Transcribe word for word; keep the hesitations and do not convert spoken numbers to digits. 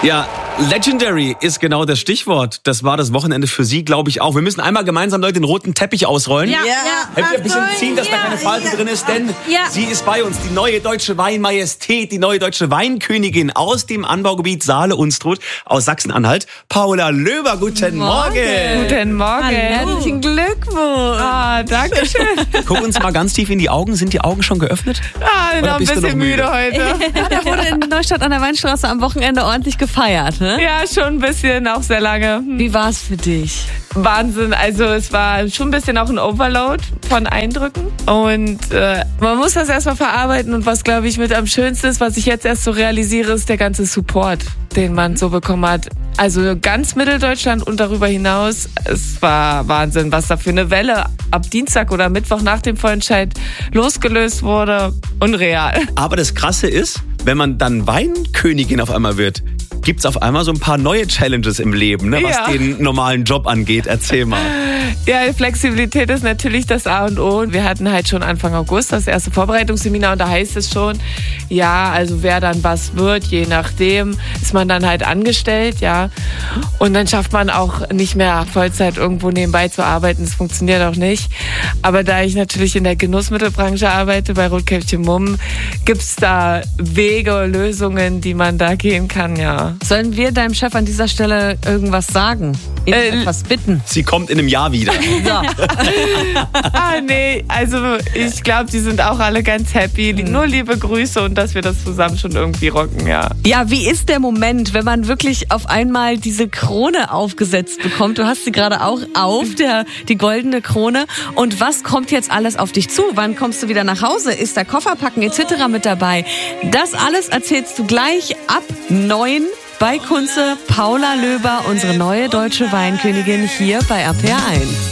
Ja, Legendary ist genau das Stichwort. Das war das Wochenende für Sie, glaube ich, auch. Wir müssen einmal gemeinsam, Leute, den roten Teppich ausrollen. Ja, ja. Helft ihr ein bisschen ziehen, dass da keine Falte drin ist, denn Ja. sie ist bei uns, die neue deutsche Weinmajestät, die neue deutsche Weinkönigin aus dem Anbaugebiet Saale-Unstrut aus Sachsen-Anhalt, Paula Löber. Guten Morgen. Morgen. Guten Morgen. Herzlichen Glückwunsch. Ah, danke schön. Guck uns mal ganz tief in die Augen. Sind die Augen schon geöffnet? Ah, Oder noch ein bist du bisschen noch müde? müde heute. Ja, der wurde in Neustadt an der Weinstraße am Wochenende ordentlich gefeiert, ne? Ja, schon ein bisschen, auch sehr lange. Hm. Wie war's für dich? Wahnsinn. Also es war schon ein bisschen auch ein Overload von Eindrücken. Und äh, man muss das erstmal verarbeiten. Und was, glaube ich, mit am schönsten ist, was ich jetzt erst so realisiere, ist der ganze Support, den man so bekommen hat. Also ganz Mitteldeutschland und darüber hinaus. Es war Wahnsinn, was da für eine Welle ab Dienstag oder Mittwoch nach dem Vorentscheid losgelöst wurde. Unreal. Aber das Krasse ist, wenn man dann Weinkönigin auf einmal wird, gibt's auf einmal so ein paar neue Challenges im Leben, ne, was Ja. den normalen Job angeht. Erzähl mal. Ja, Flexibilität ist natürlich das A und O. Wir hatten halt schon Anfang August das erste Vorbereitungsseminar und da heißt es schon, ja, also wer dann was wird, je nachdem, ist man dann halt angestellt, ja. Und dann schafft man auch nicht mehr Vollzeit irgendwo nebenbei zu arbeiten. Das funktioniert auch nicht. Aber da ich natürlich in der Genussmittelbranche arbeite, bei Rotkäppchen Mumm, gibt's da Wege, Lösungen, die man da gehen kann, ja. Sollen wir deinem Chef an dieser Stelle irgendwas sagen? Ihn Äh, etwas bitten? Sie kommt in einem Jahr wieder. So. Ah, nee, also ich glaube, die sind auch alle ganz happy. Nur liebe Grüße und dass wir das zusammen schon irgendwie rocken, ja. Ja, wie ist der Moment, wenn man wirklich auf einmal diese Krone aufgesetzt bekommt? Du hast sie gerade auch auf, der, die goldene Krone. Und was kommt jetzt alles auf dich zu? Wann kommst du wieder nach Hause? Ist da Kofferpacken et cetera mit dabei? Das alles erzählst du gleich ab neun bei Kunze. Paula Löber, unsere neue deutsche Weinkönigin hier bei R P R eins.